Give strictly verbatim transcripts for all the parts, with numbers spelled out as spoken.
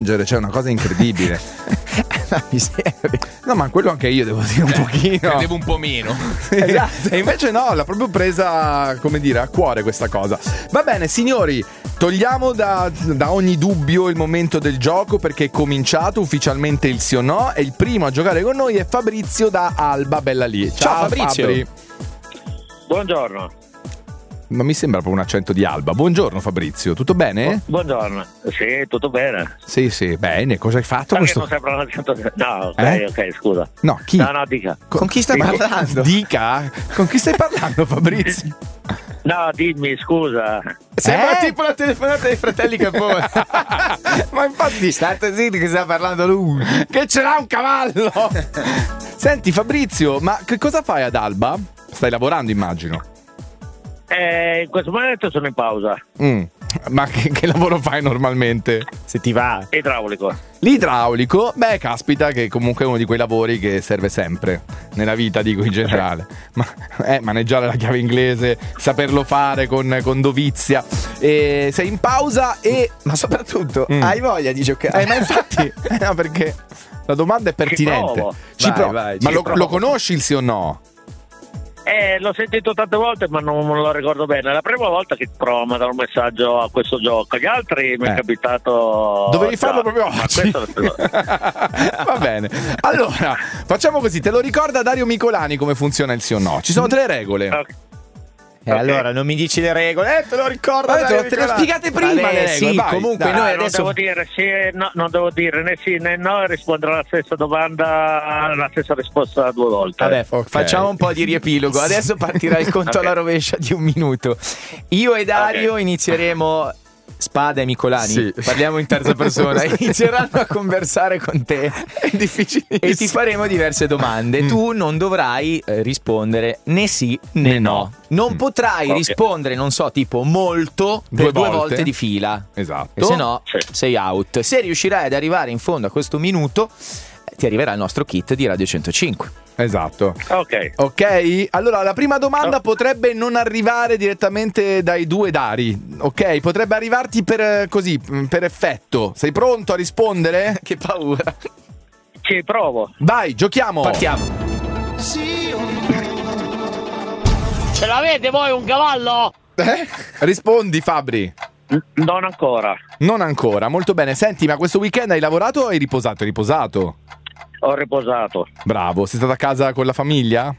piangere, cioè una cosa incredibile. No, ma quello anche io devo dire un pochino. Credevo un po' meno. Esatto. E invece no, l'ha proprio presa, come dire, a cuore questa cosa. Va bene, signori, togliamo da, da ogni dubbio il momento del gioco, perché è cominciato ufficialmente il sì o no, e il primo a giocare con noi è Fabrizio da Alba, bella lì. Ciao, Ciao Fabrizio. Fabri. Buongiorno. Ma mi sembra proprio un accento di Alba. Buongiorno Fabrizio, tutto bene? Buongiorno. Sì, tutto bene. Sì, sì, bene. Cosa hai fatto? Perché Questo? non sembra un accento di... No, ok, Eh? ok, scusa. No, chi? No, no, dica. Con chi stai Dica. parlando? Dica? Con chi stai parlando, Fabrizio? No, dimmi, scusa. Sembra Eh? tipo la telefonata dei fratelli Capone. Ma infatti, State zitti che sta parlando lui. che ce l'ha un cavallo! Senti Fabrizio, ma che cosa fai ad Alba? Stai lavorando, immagino. Eh, in questo momento sono in pausa. Mm. Ma che, che lavoro fai normalmente? Se ti va. Idraulico. L'idraulico, beh, caspita, che comunque è uno di quei lavori che serve sempre nella vita, dico in generale. Ma eh, maneggiare la chiave inglese, saperlo fare con, con dovizia. E sei in pausa e. Ma soprattutto, Mm. hai voglia di giocare? Eh, ma infatti, eh, no, perché la domanda è pertinente. provo. Ci Vai, provo. vai, Ma ci lo, provo. lo conosci il sì o no? Eh, l'ho sentito tante volte, ma non me lo ricordo bene. È la prima volta che provo a mandare un messaggio a questo gioco. Gli altri mi Eh. è capitato. Dovevi già, farlo proprio ma oggi. questo è il primo. Va bene. Allora, facciamo così. Te lo ricorda Dario Micolani come funziona il sì o no? Ci sono tre regole. Ok. E allora non mi dici le regole? Eh, te lo ricordo. Vabbè, te lo- Dario te le ho Nicolà. spiegate prima Vabbè, le regole, sì, vai, comunque dai. noi Ah, non adesso devo dire sì e no, non devo dire né sì né no e rispondere alla stessa domanda, la stessa risposta due volte. Vabbè, Ok. facciamo un po' di riepilogo. Adesso partirà il conto Ok. alla rovescia di un minuto. Io e Dario Ok. inizieremo. Spada e Micolani, Sì. parliamo in terza persona. Inizieranno a conversare con te. È difficilissimo. E ti faremo diverse domande. Mm. Tu non dovrai eh, rispondere né sì né no. Non potrai Ok. rispondere, non so, tipo molto per Due due volte. volte di fila. Esatto. E se no, Sì. sei out. Se riuscirai ad arrivare in fondo a questo minuto, eh, ti arriverà il nostro kit di Radio centocinque. Esatto. Ok. Ok, allora la prima domanda No. potrebbe non arrivare direttamente dai due Dari, ok? Potrebbe arrivarti per eh, così, mm, per effetto. Sei pronto a rispondere? Che paura. Ci provo. Vai, giochiamo. Partiamo. Ce l'avete voi un cavallo? Eh? Rispondi, Fabri. N- non ancora. Non ancora, molto bene. Senti, ma questo weekend hai lavorato o hai riposato? Hai riposato? Ho riposato. Bravo, sei stato a casa con la famiglia?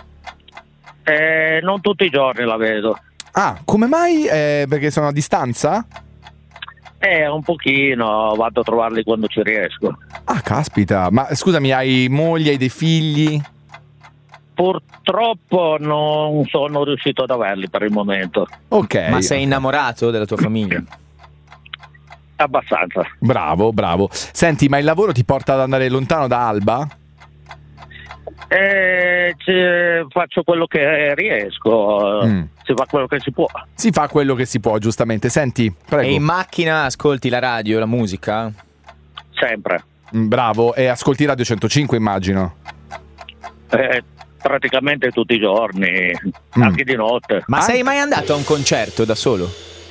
Eh, non tutti i giorni la vedo. Ah, come mai? Eh, perché sono a distanza? Eh, un pochino, vado a trovarli quando ci riesco. Ah, caspita. Ma scusami, hai moglie, hai dei figli? Purtroppo non sono riuscito ad averli per il momento. Ok. Ma sei innamorato della tua famiglia? Abbastanza. Bravo, bravo. Senti, ma il lavoro ti porta ad andare lontano da Alba? Eh, ci- faccio quello che riesco. Mm. Si fa quello che si può. Si fa quello che si può, giustamente. Senti, prego. E in macchina ascolti la radio, la musica? Sempre. Mm, Bravo, e ascolti Radio centocinque, immagino. Eh, praticamente tutti i giorni, Mm. anche di notte. Ma Ah. sei mai andato a un concerto da solo?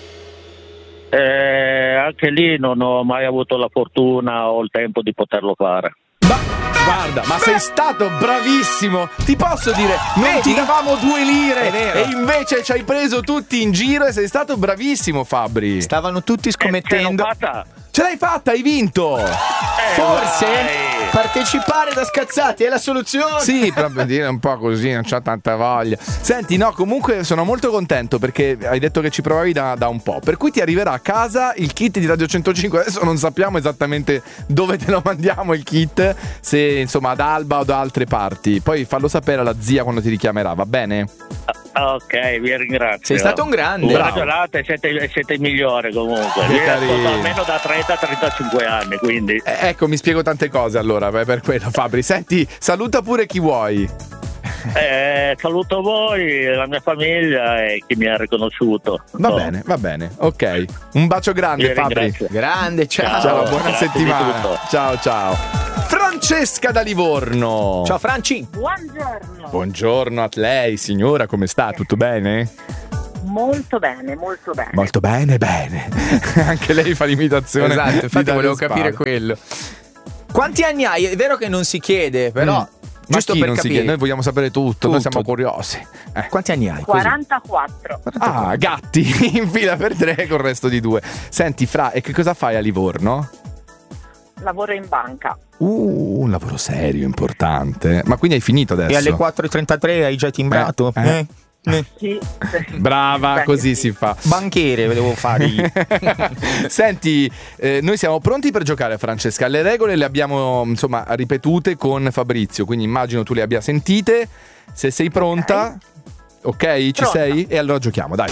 Eh, anche lì non ho mai avuto la fortuna o il tempo di poterlo fare. Ma guarda, ma sei stato bravissimo. Ti posso dire, non Vedi? ti davamo due lire È vero. e invece ci hai preso tutti in giro e sei stato bravissimo, Fabri. Stavano tutti Eh, ce l'ho scommettendo. fatta. Ce l'hai fatta, hai vinto. Forse vai. partecipare da scazzati è la soluzione. Sì, proprio dire un po' così, non c'ho tanta voglia. Senti, no, comunque sono molto contento perché hai detto che ci provavi da, da un po'. Per cui ti arriverà a casa il kit di Radio centocinque. Adesso non sappiamo esattamente dove te lo mandiamo il kit, se insomma ad Alba o da altre parti. Poi fallo sapere alla zia quando ti richiamerà, va bene? Ok, vi ringrazio. Sei stato un grande. Una gelata e siete, siete il migliore comunque. Vi carino. ascolto almeno da trenta a trentacinque anni, quindi. Eh, ecco, mi spiego tante cose allora, beh, per quello Fabri. Senti, saluta pure chi vuoi. Eh, saluto voi, la mia famiglia e chi mi ha riconosciuto. Va No. bene, va bene, ok. Un bacio grande, Vi Fabri. ringrazio. Grande, ciao. Ciao, Ciao, buona grazie di settimana. tutto. Ciao, ciao. Francesca da Livorno. Ciao Franci. Buongiorno. Buongiorno a lei, signora, come sta? Tutto bene? Molto bene, molto bene. Molto bene, bene. Anche lei fa l'imitazione. Esatto, infatti di volevo Dario capire Spada. quello. Quanti anni hai? È vero che non si chiede, però Mm. giusto Ma chi per non si capire. chiede? Noi vogliamo sapere tutto, Tutto. noi siamo curiosi. Eh. Quanti anni hai? Così. quarantaquattro. Ah, gatti in fila per tre con il resto di due. Senti, Fra, e che cosa fai a Livorno? Lavoro in banca. Uh, un lavoro serio, importante. Ma quindi hai finito adesso? E alle quattro e trentatré hai già timbrato? Eh, eh. Eh, eh. Sì. Brava, Beh, così sì. si fa. Banchiere devo fare io. Senti, eh, noi siamo pronti per giocare, Francesca. Le regole le abbiamo, insomma, ripetute con Fabrizio, quindi immagino tu le abbia sentite. Se sei pronta, ok, ci Pronta. sei? E allora giochiamo, dai.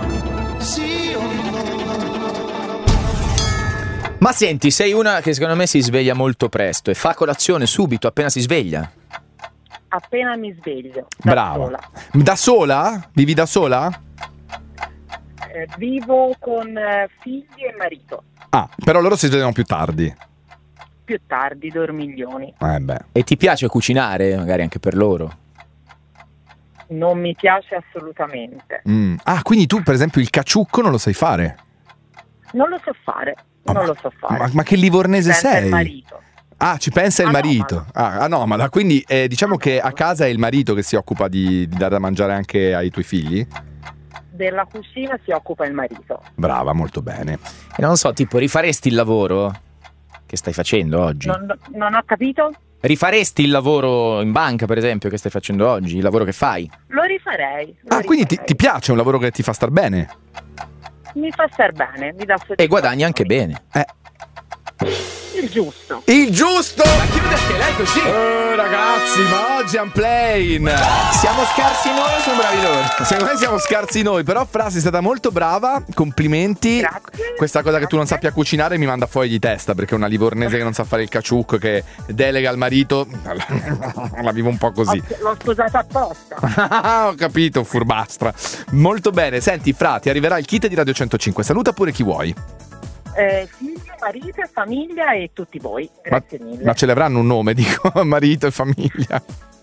Ma senti, sei una che secondo me si sveglia molto presto e fa colazione subito appena si sveglia. Appena mi sveglio. Da Brava. sola. Da sola? Vivi da sola? Eh, vivo con eh, figli e marito. Ah, però loro si svegliano più tardi. Più tardi, dormiglioni. Eh beh. E ti piace cucinare, magari anche per loro? Non mi piace assolutamente. Mm. Ah, quindi tu per esempio il caciucco non lo sai fare? Non lo so fare. Non ma, lo so fare. Ma, ma che livornese Senza sei? il marito. Ah, ci pensa il Anomalo. marito. Ah, anomala. Quindi eh, diciamo che a casa è il marito che si occupa di, di dare da mangiare anche ai tuoi figli? Della cucina si occupa il marito. Brava, molto bene. E non so, tipo, rifaresti il lavoro che stai facendo oggi? Non, non ho capito? Rifaresti il lavoro in banca, per esempio, che stai facendo oggi? Il lavoro che fai? Lo rifarei. Lo Ah, quindi ti, rifarei. ti piace un lavoro che ti fa star bene? Mi fa star bene, mi dà soddisfazione. E guadagni anche bene. Eh. Il giusto. Il giusto! Ma chiude anche lei così? Oh, ragazzi, ma oggi I'm playing! Siamo scarsi noi o sono bravi loro? Secondo me siamo scarsi noi, però Fra sei stata molto brava, complimenti. Grazie. Questa cosa che tu non Grazie. sappia cucinare mi manda fuori di testa, perché una livornese che non sa fare il caciucco, che delega al marito, la vivo un po' così. Ho- L'ho sposata apposta. Ho capito, furbastra. Molto bene, senti Fra, ti arriverà il kit di Radio centocinque, saluta pure chi vuoi. Eh, figlio, marito, e famiglia e tutti voi. Grazie ma, mille. ma ce l'avranno un nome, dico, marito e famiglia.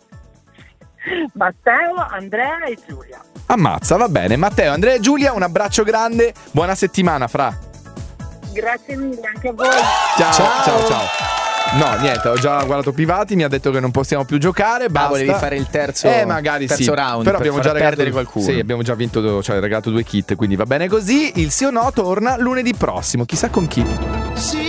Matteo, Andrea e Giulia. Ammazza, va bene. Matteo, Andrea e Giulia, un abbraccio grande, buona settimana Fra. Grazie mille anche a voi. Ciao, Ciao. ciao, ciao. No, niente, ho già guardato Privati, mi ha detto che non possiamo più giocare. Basta. Ah, volevi fare il terzo, Eh, magari terzo sì. round Però per abbiamo far già regalato perdere qualcuno. Sì, abbiamo già vinto, cioè regalato due kit, quindi va bene così. Il sì o no torna lunedì prossimo, chissà con chi.